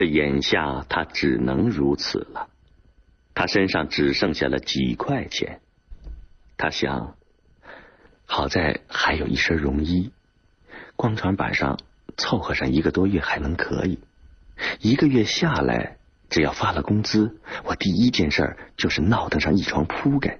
眼下他只能如此了，他身上只剩下了几块钱。他想，好在还有一身绒衣，光床板上凑合上1个多月还能可以。1个月下来，只要发了工资，我第一件事就是闹腾上一床铺盖。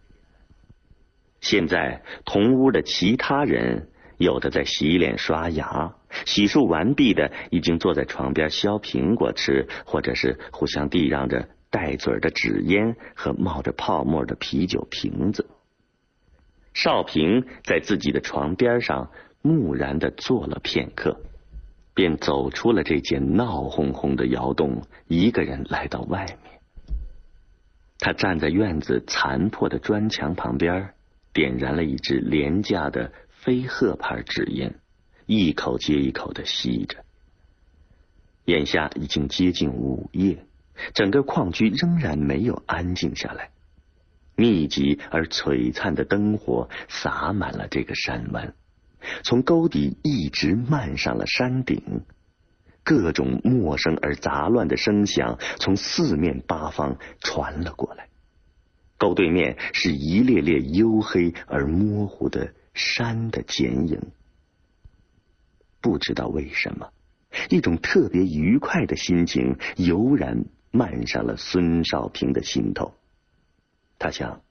现在同屋的其他人，有的在洗脸刷牙，洗漱完毕的已经坐在床边削苹果吃，或者是互相递让着带嘴的纸烟和冒着泡沫的啤酒瓶子。少平在自己的床边上木然地坐了片刻，便走出了这间闹哄哄的窑洞，一个人来到外面。他站在院子残破的砖墙旁边，点燃了一支廉价的飞鹤牌纸烟，一口接一口地吸着。眼下已经接近午夜，整个矿区仍然没有安静下来。密集而璀璨的灯火洒满了这个山湾，从沟底一直漫上了山顶。各种陌生而杂乱的声响从四面八方传了过来。沟对面是一列列黝黑而模糊的山的剪影。不知道为什么，一种特别愉快的心情油然漫上了孙少平的心头。他想，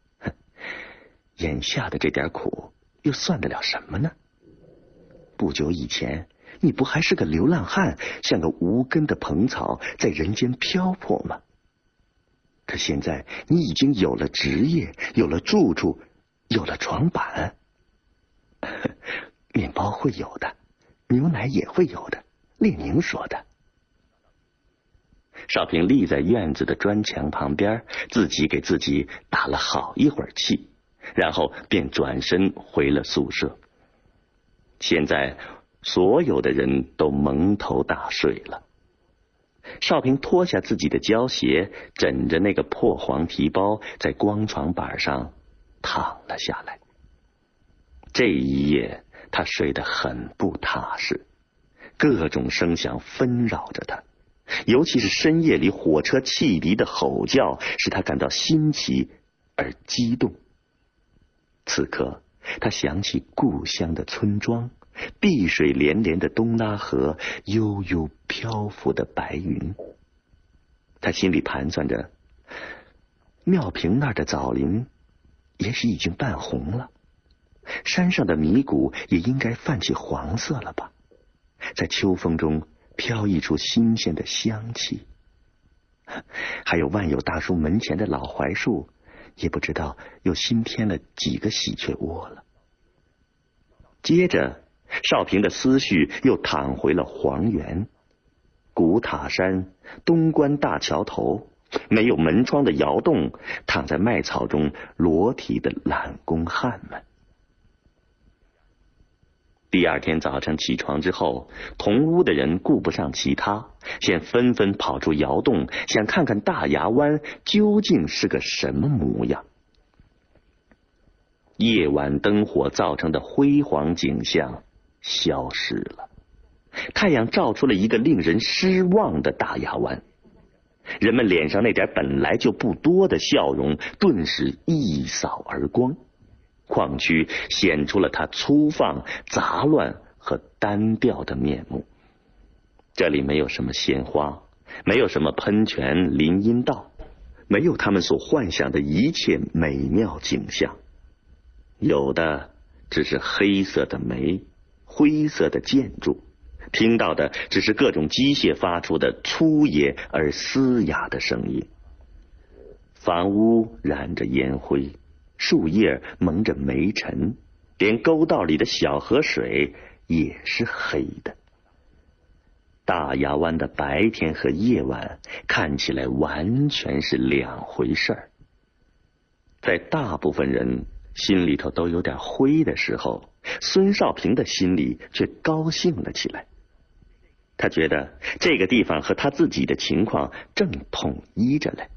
眼下的这点苦又算得了什么呢？不久以前你不还是个流浪汉，像个无根的蓬草，在人间漂泊吗？可现在你已经有了职业，有了住处，有了床板。面包会有的，牛奶也会有的，列宁说的。少平立在院子的砖墙旁边，自己给自己打了好一会儿气，然后便转身回了宿舍。现在所有的人都蒙头大睡了。少平脱下自己的胶鞋，枕着那个破黄提包，在光床板上躺了下来。这一夜他睡得很不踏实，各种声响纷扰着他，尤其是深夜里火车汽笛的吼叫，使他感到新奇而激动。此刻他想起故乡的村庄，碧水连连的东拉河，悠悠漂浮的白云。他心里盘算着，庙坪那儿的枣林也许已经半红了，山上的米谷也应该泛起黄色了吧，在秋风中飘溢出新鲜的香气。还有万有大叔门前的老槐树，也不知道又新添了几个喜鹊窝了。接着少平的思绪又淌回了黄原，古塔山，东关大桥头，没有门窗的窑洞，躺在麦草中裸体的懒工汉们。第二天早晨起床之后，同屋的人顾不上其他，先纷纷跑出窑洞，想看看大牙湾究竟是个什么模样。夜晚灯火造成的辉煌景象消失了，太阳照出了一个令人失望的大牙湾。人们脸上那点本来就不多的笑容顿时一扫而光，矿区显出了它粗放、杂乱和单调的面目。这里没有什么鲜花，没有什么喷泉、林荫道，没有他们所幻想的一切美妙景象，有的只是黑色的煤、灰色的建筑，听到的只是各种机械发出的粗野而嘶哑的声音。房屋染着烟灰，树叶蒙着煤尘，连沟道里的小河水也是黑的。大牙湾的白天和夜晚看起来完全是两回事儿。在大部分人心里头都有点灰的时候，孙少平的心里却高兴了起来。他觉得这个地方和他自己的情况正统一着来。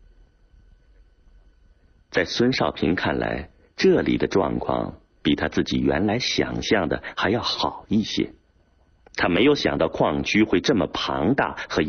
在孙少平看来，这里的状况比他自己原来想象的还要好一些。 他没有想到矿区会这么庞大和